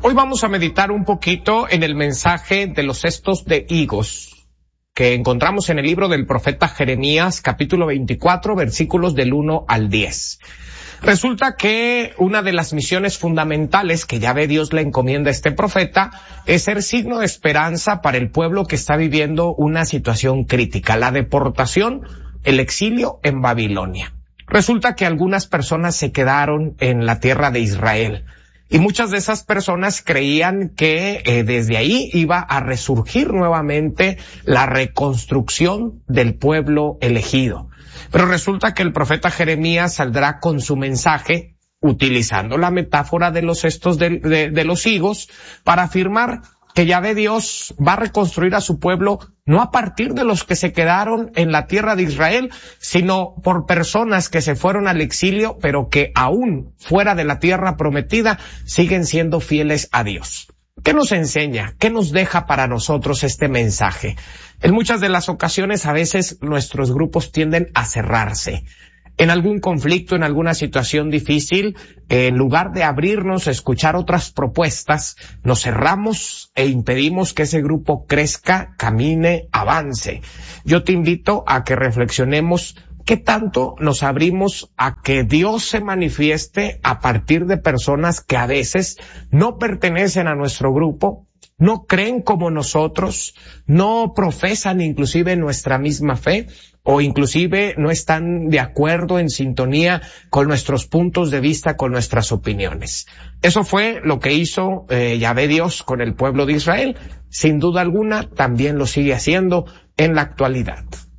Hoy vamos a meditar un poquito en el mensaje de los cestos de higos que encontramos en el libro del profeta Jeremías, capítulo 24, versículos del 1 al 10. Resulta que una de las misiones fundamentales que Yahvé Dios le encomienda a este profeta es ser signo de esperanza para el pueblo que está viviendo una situación crítica, la deportación, el exilio en Babilonia. Resulta que algunas personas se quedaron en la tierra de Israel y muchas de esas personas creían que desde ahí iba a resurgir nuevamente la reconstrucción del pueblo elegido. Pero resulta que el profeta Jeremías saldrá con su mensaje utilizando la metáfora de los cestos de los higos para afirmar que Yahvé Dios va a reconstruir a su pueblo no a partir de los que se quedaron en la tierra de Israel, sino por personas que se fueron al exilio, pero que aún fuera de la tierra prometida siguen siendo fieles a Dios. ¿Qué nos enseña? ¿Qué nos deja para nosotros este mensaje? En muchas de las ocasiones, a veces, nuestros grupos tienden a cerrarse. En algún conflicto, en alguna situación difícil, en lugar de abrirnos a escuchar otras propuestas, nos cerramos e impedimos que ese grupo crezca, camine, avance. Yo te invito a que reflexionemos qué tanto nos abrimos a que Dios se manifieste a partir de personas que a veces no pertenecen a nuestro grupo, no creen como nosotros, no profesan inclusive nuestra misma fe, o inclusive no están de acuerdo, en sintonía con nuestros puntos de vista, con nuestras opiniones. Eso fue lo que hizo Yahvé Dios con el pueblo de Israel. Sin duda alguna, también lo sigue haciendo en la actualidad.